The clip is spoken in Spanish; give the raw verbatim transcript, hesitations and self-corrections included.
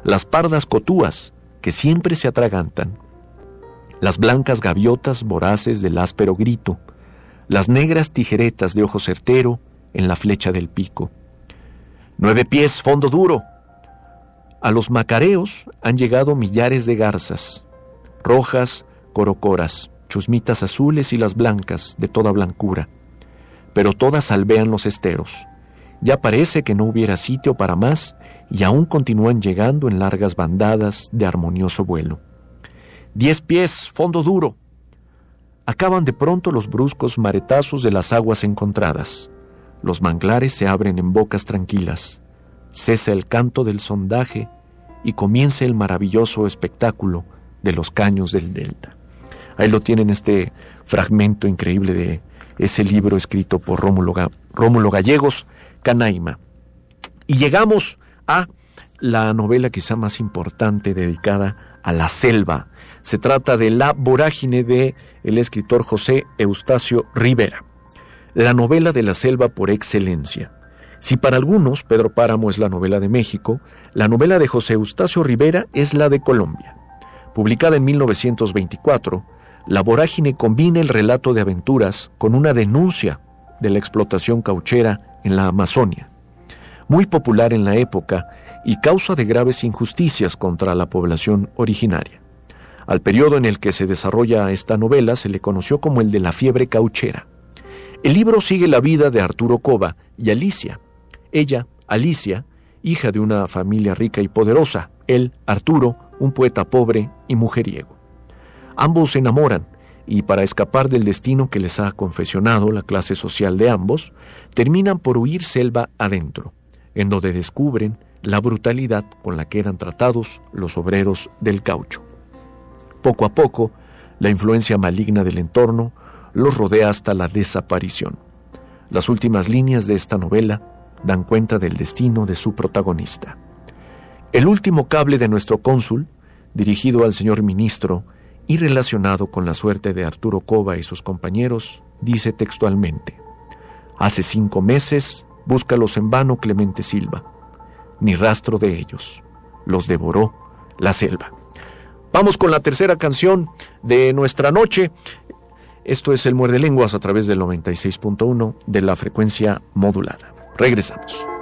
las pardas cotúas, que siempre se atragantan, las blancas gaviotas voraces del áspero grito, las negras tijeretas de ojo certero en la flecha del pico. Nueve pies, fondo duro. A los macareos han llegado millares de garzas, rojas, corocoras, chusmitas azules y las blancas de toda blancura, pero todas albean los esteros. Ya parece que no hubiera sitio para más y aún continúan llegando en largas bandadas de armonioso vuelo. Diez pies, fondo duro. Acaban de pronto los bruscos maretazos de las aguas encontradas. Los manglares se abren en bocas tranquilas. Cesa el canto del sondaje y comienza el maravilloso espectáculo de los caños del delta. Ahí lo tienen, este fragmento increíble de ese libro escrito por Rómulo, Ga- Rómulo Gallegos, Canaima. Y llegamos a la novela quizá más importante dedicada a la selva. Se trata de La vorágine de el escritor José Eustacio Rivera, la novela de la selva por excelencia. Si para algunos Pedro Páramo es la novela de México, la novela de José Eustacio Rivera es la de Colombia. Publicada en mil novecientos veinticuatro, La vorágine combina el relato de aventuras con una denuncia de la explotación cauchera en la Amazonia, muy popular en la época y causa de graves injusticias contra la población originaria. Al periodo en el que se desarrolla esta novela se le conoció como el de la fiebre cauchera. El libro sigue la vida de Arturo Cova y Alicia. Ella, Alicia, hija de una familia rica y poderosa, él, Arturo, un poeta pobre y mujeriego. Ambos se enamoran y, para escapar del destino que les ha confesionado la clase social de ambos, terminan por huir selva adentro, en donde descubren la brutalidad con la que eran tratados los obreros del caucho. Poco a poco, la influencia maligna del entorno los rodea hasta la desaparición. Las últimas líneas de esta novela dan cuenta del destino de su protagonista. El último cable de nuestro cónsul, dirigido al señor ministro y relacionado con la suerte de Arturo Cova y sus compañeros, dice textualmente: hace cinco meses búscalos en vano Clemente Silva, ni rastro de ellos, los devoró la selva. Vamos con la tercera canción de nuestra noche. Esto es el Muerde Lenguas a través del noventa y seis punto uno de la frecuencia modulada. Regresamos.